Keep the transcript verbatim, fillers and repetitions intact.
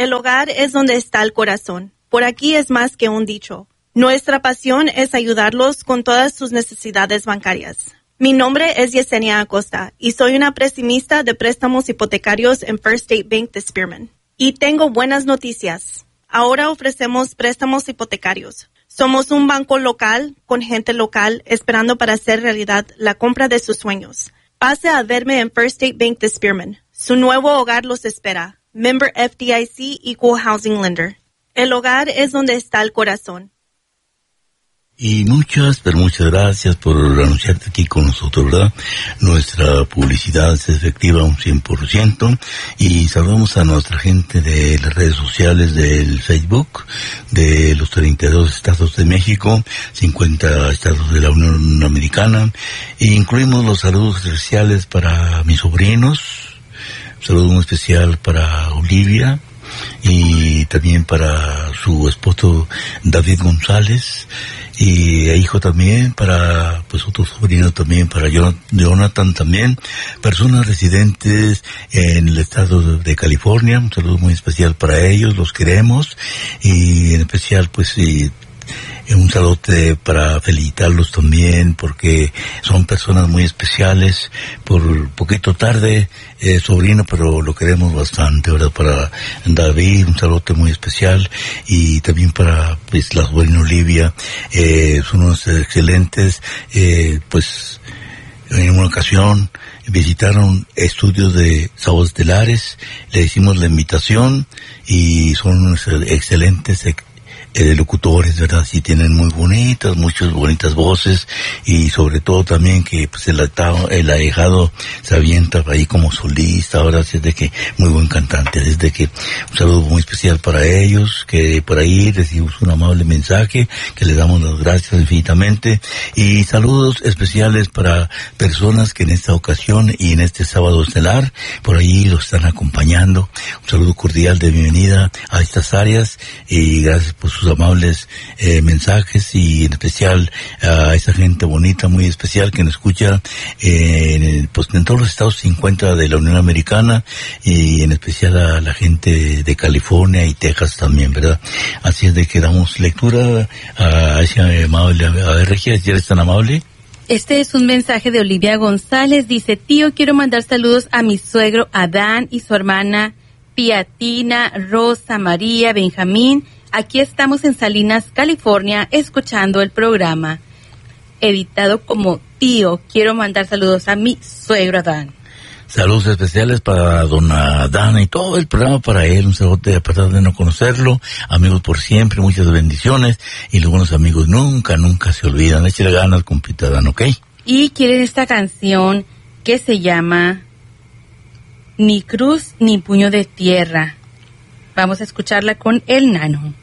El hogar es donde está el corazón. Por aquí es más que un dicho. Nuestra pasión es ayudarlos con todas sus necesidades bancarias. Mi nombre es Yesenia Acosta y soy una prestamista de préstamos hipotecarios en First State Bank de Spearman. Y tengo buenas noticias. Ahora ofrecemos préstamos hipotecarios. Somos un banco local con gente local esperando para hacer realidad la compra de sus sueños. Pase a verme en First State Bank de Spearman. Su nuevo hogar los espera. Member F D I C Equal Housing Lender. El hogar es donde está el corazón. Y muchas, pero muchas gracias por anunciarte aquí con nosotros, ¿verdad? Nuestra publicidad es efectiva un cien por ciento y saludamos a nuestra gente de las redes sociales del Facebook, de los treinta y dos estados de México, cincuenta estados de la Unión Americana, e incluimos los saludos especiales para mis sobrinos, un saludo muy especial para Olivia, y también para su esposo David González, y hijo también para pues otro sobrino también para Jonathan también, personas residentes en el estado de California, un saludo muy especial para ellos, los queremos, y en especial pues y, un saludo para felicitarlos también porque son personas muy especiales. Por poquito tarde, eh, sobrino, pero lo queremos bastante, ¿verdad? Para David, un saludo muy especial, y también para pues la sobrina Olivia, eh, son unos excelentes, eh, pues en una ocasión visitaron estudios de Sábados Estelares, le hicimos la invitación y son unos excelentes Eh, locutores, ¿verdad? Sí, tienen muy bonitas, muchas bonitas voces, y sobre todo también que pues el, el ahijado se avienta ahí como solista, ahora sí es de que muy buen cantante, desde que un saludo muy especial para ellos, que por ahí recibimos un amable mensaje, que les damos las gracias infinitamente, y saludos especiales para personas que en esta ocasión y en este sábado estelar, por ahí los están acompañando. Un saludo cordial de bienvenida a estas áreas, y gracias por sus amables eh, mensajes, y en especial a esa gente bonita, muy especial que nos escucha eh, en, el, pues, en todos los estados cincuenta de la Unión Americana, y en especial a la gente de California y Texas también, ¿verdad? Así es de que damos lectura a ese amable, a ver, Regia, si eres tan amable. Este es un mensaje de Olivia González, dice: tío, quiero mandar saludos a mi suegro Adán y su hermana Piatina, Rosa, María, Benjamín. Aquí estamos en Salinas, California, escuchando el programa. Editado como tío, quiero mandar saludos a mi suegro Adán. Saludos especiales para don Adán y todo el programa para él. Un saludo a pesar de no conocerlo. Amigos por siempre, muchas bendiciones. Y los buenos amigos nunca, nunca se olvidan. Échale ganas, compita Adán, ¿ok? Y quieren esta canción que se llama Ni Cruz ni Puño de Tierra. Vamos a escucharla con el Nano.